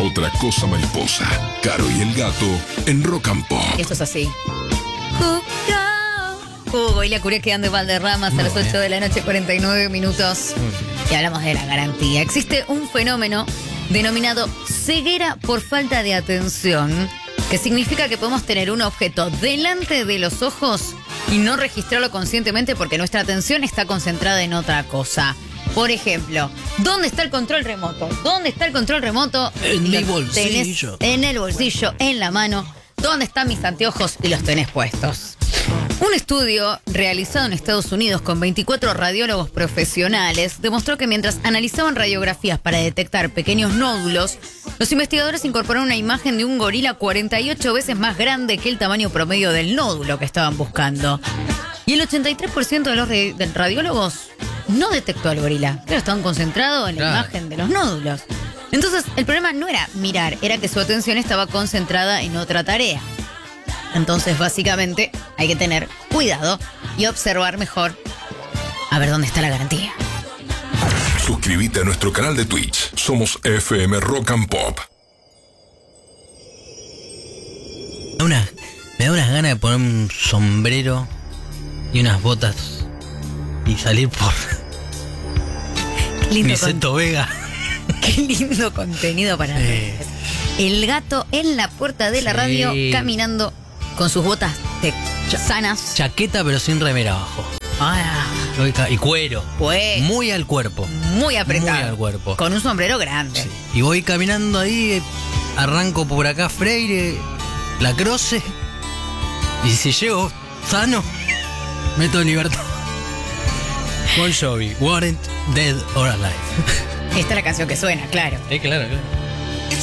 otra cosa mariposa. Caro y el gato en Rock and Pop. Esto es así. Hugo y la Curia quedan de Valderramas a las 8 de la noche, 49 minutos. Y hablamos de la garantía. Existe un fenómeno denominado ceguera por falta de atención, que significa que podemos tener un objeto delante de los ojos y no registrarlo conscientemente porque nuestra atención está concentrada en otra cosa. Por ejemplo, ¿dónde está el control remoto? ¿Dónde está el control remoto? En mi bolsillo. En el bolsillo, en la mano. ¿Dónde están mis anteojos? Y los tenés puestos. Un estudio realizado en Estados Unidos con 24 radiólogos profesionales demostró que mientras analizaban radiografías para detectar pequeños nódulos, los investigadores incorporaron una imagen de un gorila 48 veces más grande que el tamaño promedio del nódulo que estaban buscando. Y el 83% de los radiólogos no detectó al gorila, pero estaban concentrados en la imagen de los nódulos. Entonces, el problema no era mirar, era que su atención estaba concentrada en otra tarea. Entonces, básicamente, hay que tener cuidado y observar mejor a ver dónde está la garantía. Suscríbete a nuestro canal de Twitch. Somos FM Rock and Pop. Me da unas ganas de poner un sombrero y unas botas y salir por Niceto Vega. Qué lindo contenido para redes. El gato en la puerta de la radio caminando con sus botas sanas. Chaqueta pero sin remera abajo. Y cuero. Pues, muy al cuerpo. Muy apretado. Muy al cuerpo. Con un sombrero grande. Sí. Y voy caminando ahí, arranco por acá Freire, La Croce. Y si llego sano, meto en libertad. Bon Jovi, Warrant, Dead or Alive. Esta es la canción que suena, claro. Claro.